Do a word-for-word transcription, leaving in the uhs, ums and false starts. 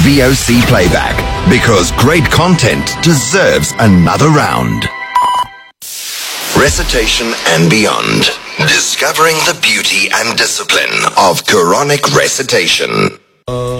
V O C playback, because great content deserves another round. Recitation and beyond. Discovering the beauty and discipline of Quranic recitation.